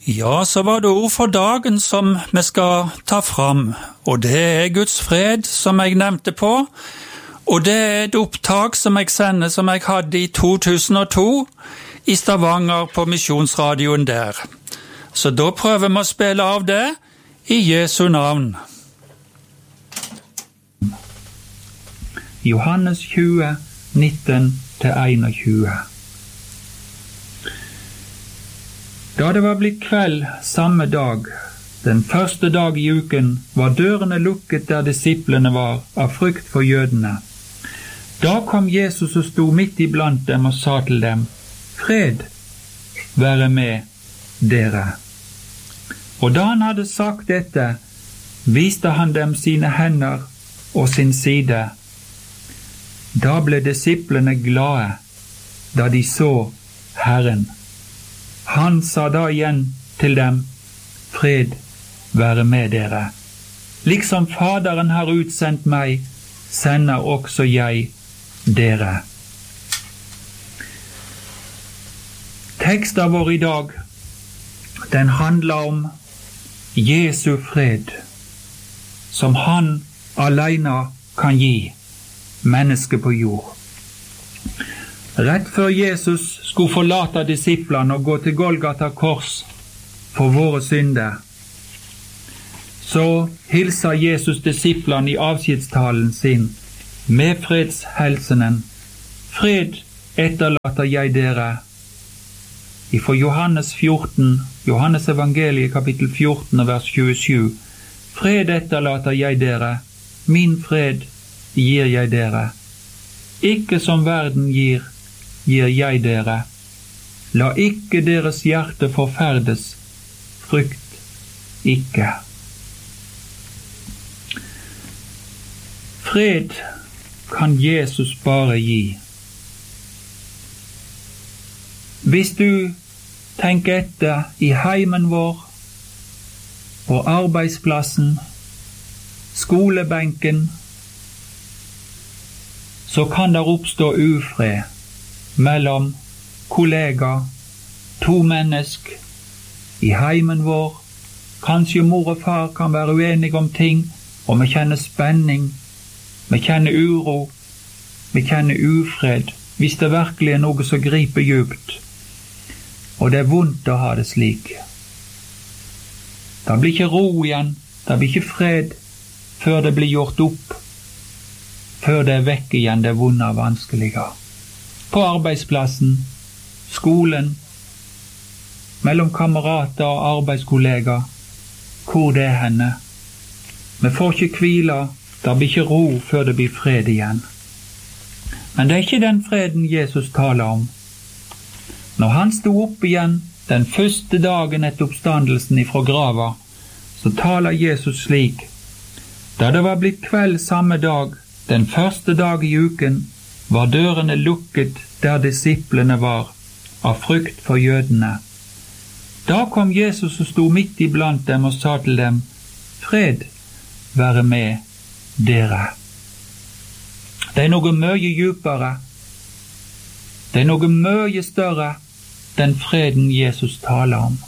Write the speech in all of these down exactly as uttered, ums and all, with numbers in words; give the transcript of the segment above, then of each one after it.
Ja, så var det ord for dagen som vi skal ta fram, og det er Guds fred som jeg nevnte på, og det er et opptak som jeg sender som jeg hadde i to tusen og to i Stavanger på misjonsradioen der. Så da prøver vi å spille av det i Jesu navn. Johannes tjue, nitten til einogtjue. Da det var blitt kveld samme dag, den første dag i uken, var dørene lukket der disiplene var, av frykt for jødene. Da kom Jesus og sto midt iblant dem og sa til dem, «Fred være med dere.» Og da han hadde sagt dette, viste han dem sine hender og sin side. Da ble disiplene glade, da de så Herren. Han sa da igjen til dem, «Fred være med dere. Liksom Faderen har utsendt meg, sender også jeg dere.» Teksten vår i dag, den handler om Jesu fred, som han alene kan gi mennesket på jord. Rett før Jesus skulle forlate disiplene og gå til Golgata kors for våre synder, så hilser Jesus disiplene i avskjedstalen sin med fredshelsenen. Fred etterlater jeg dere. Ifra Johannes fjorten, Johannes evangeliet kapittel fjorten vers tjuesju. Fred etterlater jeg dere, min fred gir jeg dere. Ikke som verden gir, gir jeg dere. La ikke deres hjerte forferdes, frykt ikke. Fred kan Jesus bare gi. Hvis du tenker etter i heimen vår, på arbeidsplassen, skolebenken, så kan det oppstå ufred mellom kollegaer, to mennesk i heimen vår. Kanskje mor og far kan være uenige om ting, og vi kjenner spenning, vi kjenner uro, vi kjenner ufred, hvis det virkelig er noe som griper djupt. Og det er vondt å ha det slik. Det blir ikke ro igjen, det blir ikke fred, før det blir gjort opp, før det er vekk igjen det vonde og vanskelige. På arbeidsplassen, skolen, mellom kamerater og arbeidskollegaer, hvor det er henne. Vi får ikke hvile, det blir ikke ro før det blir fred igjen. Men det er ikke den freden Jesus taler om. Når han stod opp igjen den første dagen etter oppstandelsen ifra grava, så taler Jesus slik: Da det var blitt kveld samme dag, den første dag i uken, var dørene lukket der disiplene var, av frykt for jødene. Da kom Jesus og sto midt iblant dem og sa til dem, «Fred være med dere.» Det er noe mye djupere, det er noe mye større, den freden Jesus taler om.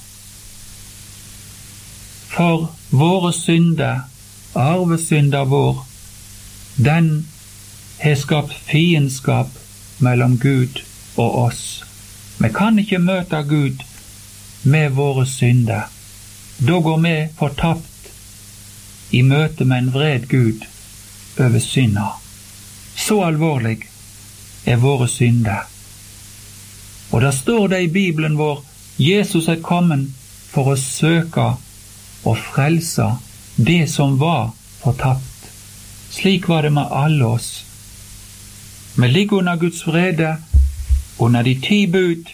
For våre synder, arvesynder vår, den har skapt fiendskap mellom Gud og oss. Vi kan ikke møte Gud med våre synder. Da går vi fortapt i møte med en vred Gud over synder. Så alvorlig er våre synder. Og der står det i Bibelen vår, Jesus er kommet for å søke og frelse det som var fortapt. Slik var det med alle oss. Vi ligger under Guds vrede, under de ti bud,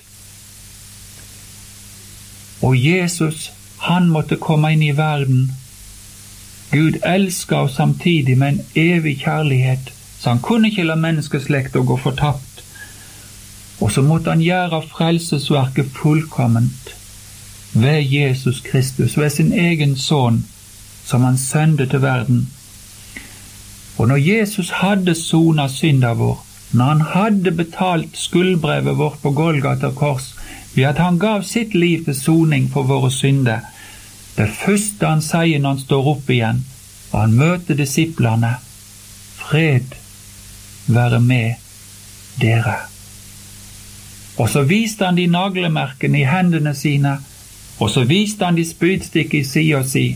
og Jesus, han måtte komme inn i verden. Gud elsker oss samtidig med en evig kjærlighet, så han kunne ikke la menneskeslekta gå fortapt. Og så måtte han gjøre frelsesverket fullkomment ved Jesus Kristus, ved sin egen sønn, som han sendte til verden. Og når Jesus hadde sonet synden vår, når han hadde betalt skuldbrevet vårt på Golgata kors, ved at han gav sitt liv til soning for våre synder. Det første han sier når han står opp igjen, og han møter disiplene: Fred være med dere. Og så viste han de naglemerkene i hendene sine, og så viste han de spydstikket i sida si.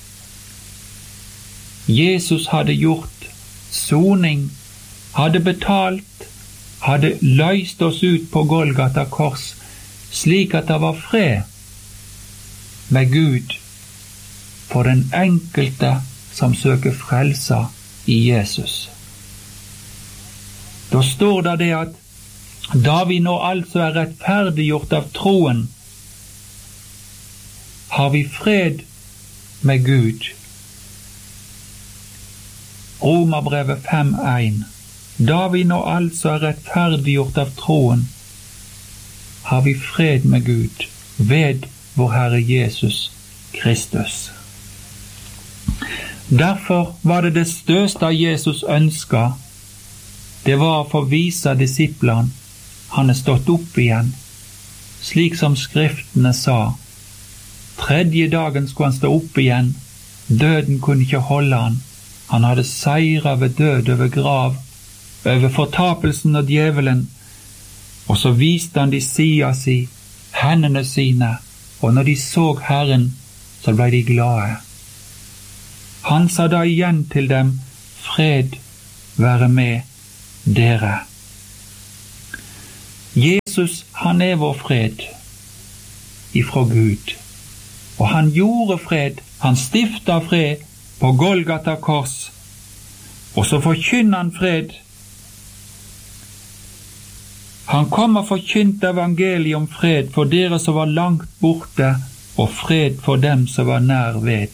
Jesus hadde gjort soning, hadde betalt, hadde løst oss ut på Golgata kors, slik at det var fred med Gud for den enkelte som søker frelsa i Jesus. Da står det det at da vi nå altså er rettferdiggjort av troen, har vi fred med Gud. Romerbrevet fem en. Da vi nå altså er rettferdiggjort av troen, har vi fred med Gud ved vår Herre Jesus Kristus. Derfor var det det største Jesus ønsket, det var å få vise disiplene han er stått opp igjen, slik som skriftene sa. Tredje dagen skulle han stå opp igjen, døden kunne ikke holde han. Han hadde seiret ved død over grav, over fortapelsen og djevelen, og så viste han de sida si, hendene sine, og når de så Herren, så ble de glade. Han sa da igjen til dem: Fred være med dere. Jesus, han er vår fred ifra Gud, og han gjorde fred, han stiftet fred på Golgata kors, og så forkynner han fred. Han kom og forkynte evangeliet om fred for dere som var langt borte, og fred for dem som var nær ved.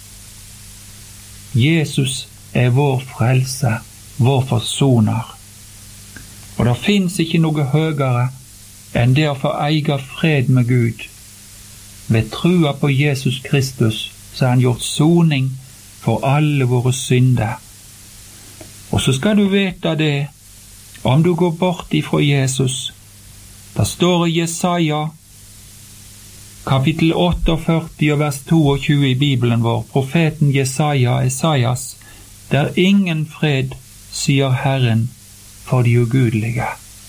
Jesus er vår frelse, vår forsoner. Og det finnes ikke noe høyere enn det å få eie fred med Gud. Ved trua på Jesus Kristus så har han gjort soning for alle våre synder. Og så skal du vite det, om du går bort ifra Jesus. Det står i Jesaja, kapittel førtiåtte og vers tjueto i Bibelen vår, profeten Jesaja, Esaias: Det er ingen fred, sier Herren, for de ugudelige.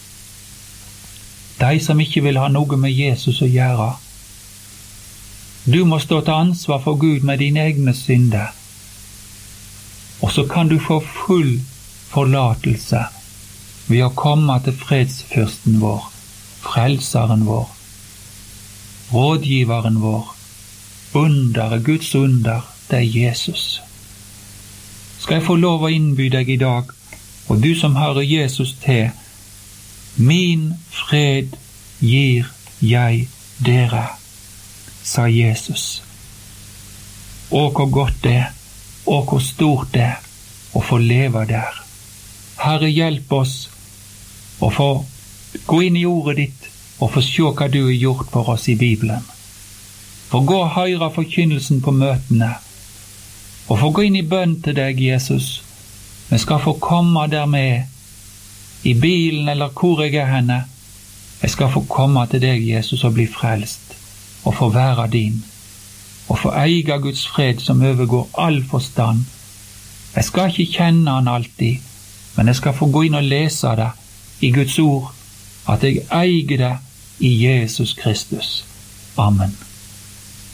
De som ikke vil ha noe med Jesus å gjøre. Du må stå til ansvar for Gud med dine egne synder. Og så kan du få full forlatelse ved å komme til fredsfyrsten vår, frelseren vår, rådgiveren vår, underet, Guds under, det er Jesus. Skal jeg få lov å innby deg i dag, og du som hører Jesus til: Min fred gir jeg dere, sa Jesus. Å, hvor godt det, og hvor stort det, å få leve der. Herre, hjelp oss å få gå inn i ordet ditt og få se hva du har gjort for oss i Bibelen. Få gå og høre forkynnelsen på møtene, og få gå inn i bønn til deg, Jesus. Vi skal få komme der med, i bilen eller hvor jeg er henne. Jeg skal få komme til deg, Jesus, og bli frelst, og få være din, og få eie Guds fred som overgår all forstand. Jeg skal ikke kjenne han alltid, men jeg skal få gå inn og lese det i Guds ord, at jeg eier det i Jesus Kristus. Amen.